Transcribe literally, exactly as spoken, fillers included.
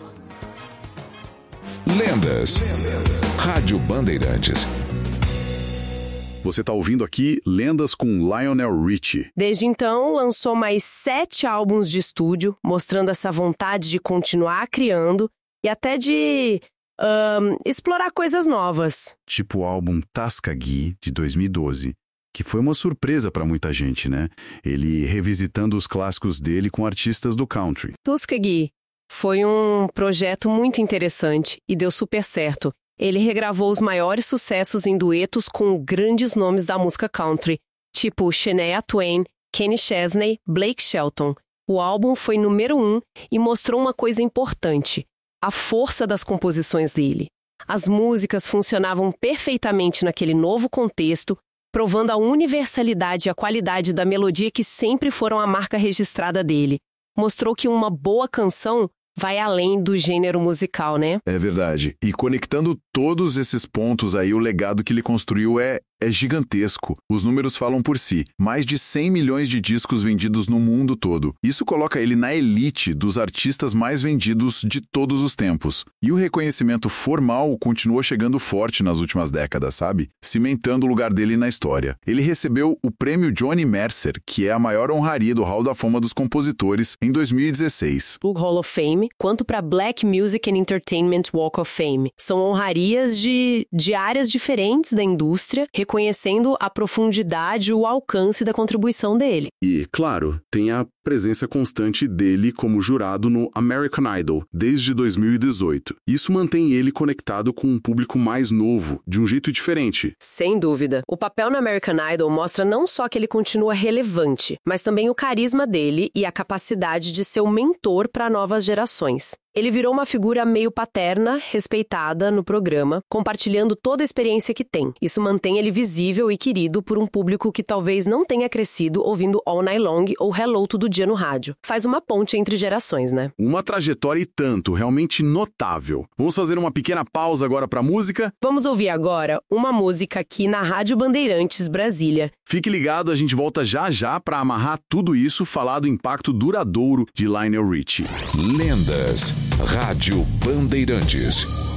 Lendas. Rádio Bandeirantes. Você está ouvindo aqui Lendas com Lionel Richie. Desde então, lançou mais sete álbuns de estúdio, mostrando essa vontade de continuar criando e até de um, explorar coisas novas. Tipo o álbum Tuskegee, de dois mil e doze, que foi uma surpresa para muita gente, né? Ele revisitando os clássicos dele com artistas do country. Tuskegee foi um projeto muito interessante e deu super certo. Ele regravou os maiores sucessos em duetos com grandes nomes da música country, tipo Shania Twain, Kenny Chesney, Blake Shelton. O álbum foi número um e mostrou uma coisa importante: a força das composições dele. As músicas funcionavam perfeitamente naquele novo contexto, provando a universalidade e a qualidade da melodia que sempre foram a marca registrada dele. Mostrou que uma boa canção vai além do gênero musical, né? É verdade. E conectando todos esses pontos aí, o legado que ele construiu é, é gigantesco. Os números falam por si. Mais de cem milhões de discos vendidos no mundo todo. Isso coloca ele na elite dos artistas mais vendidos de todos os tempos. E o reconhecimento formal continuou chegando forte nas últimas décadas, sabe? Cimentando o lugar dele na história. Ele recebeu o prêmio Johnny Mercer, que é a maior honraria do Hall da Fama dos Compositores, em dois mil e dezesseis. O Hall of Fame, quanto para Black Music and Entertainment Walk of Fame. São honrarias de, de áreas diferentes da indústria, reconhecendo a profundidade e o alcance da contribuição dele. E, claro, tem a presença constante dele como jurado no American Idol desde dois mil e dezoito. Isso mantém ele conectado com um público mais novo, de um jeito diferente. Sem dúvida. O papel no American Idol mostra não só que ele continua relevante, mas também o carisma dele e a capacidade de ser um mentor para novas gerações. Ele virou uma figura meio paterna, respeitada no programa, compartilhando toda a experiência que tem. Isso mantém ele visível e querido por um público que talvez não tenha crescido ouvindo All Night Long ou Hello Todo Dia no rádio. Faz uma ponte entre gerações, né? Uma trajetória e tanto, realmente notável. Vamos fazer uma pequena pausa agora para música? Vamos ouvir agora uma música aqui na Rádio Bandeirantes, Brasília. Fique ligado, a gente volta já já para amarrar tudo isso, falar do impacto duradouro de Lionel Richie. Lendas. Rádio Bandeirantes.